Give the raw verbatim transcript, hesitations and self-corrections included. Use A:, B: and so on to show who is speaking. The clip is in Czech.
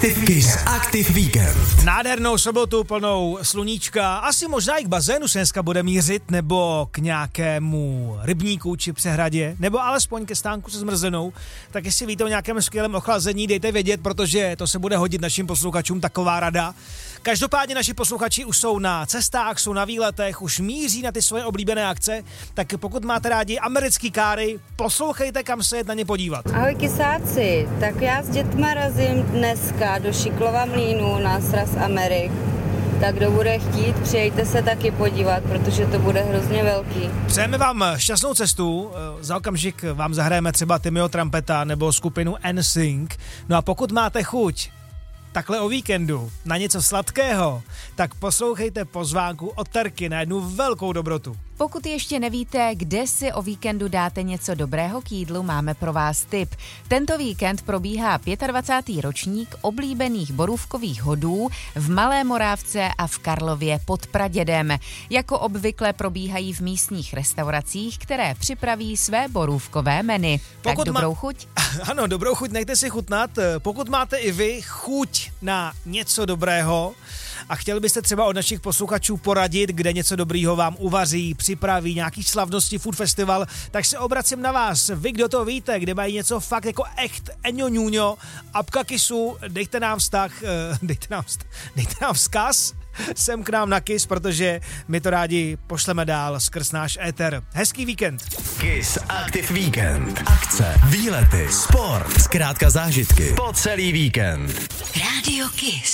A: Aktiv Kiss Aktiv Víkend.
B: Nádhernou sobotu plnou sluníčka, asi možná i k bazénu se dneska bude mířit, nebo k nějakému rybníku či přehradě, nebo alespoň ke stánku se zmrzenou. Tak jestli víte o nějakém skvělém ochlazení, dejte vědět, protože to se bude hodit našim posluchačům, taková rada. Každopádně naši posluchači už jsou na cestách, jsou na výletech, už míří na ty svoje oblíbené akce, tak pokud máte rádi americký káry, poslouchejte, kam se jet na ně podívat.
C: Ahoj kysáci, tak já s dětma razím dneska do Šiklova mlýnu na sraz Amerik. Tak kdo bude chtít, přijďte se taky podívat, protože to bude hrozně velký.
B: Přejeme vám šťastnou cestu, za okamžik vám zahrajeme třeba Timmyho Trumpeta nebo skupinu N Sync. No a pokud máte chuť takhle o víkendu na něco sladkého, tak poslouchejte pozvánku od Terky na jednu velkou dobrotu.
D: Pokud ještě nevíte, kde si o víkendu dáte něco dobrého k jídlu, máme pro vás tip. Tento víkend probíhá dvacátý pátý ročník oblíbených borůvkových hodů v Malé Morávce a v Karlově pod Pradědem. Jako obvykle probíhají v místních restauracích, které připraví své borůvkové menu. Tak dobrou ma... chuť?
B: Ano, dobrou chuť, nechte si chutnat. Pokud máte i vy chuť na něco dobrého a chtěli byste třeba od našich posluchačů poradit, kde něco dobrýho vám uvaří, připraví, nějaký slavnosti, food festival, tak se obracím na vás. Vy, kdo to víte, kde mají něco fakt jako echt eňo ňuňo, apka kisu, dejte nám vztah, dejte nám, vztah, dejte nám vzkaz sem k nám na Kiss, protože my to rádi pošleme dál skrz náš éter. Hezký víkend.
A: Kiss Aktiv Víkend. Akce, výlety, sport, zkrátka zážitky po celý víkend.
E: Rádio Kiss.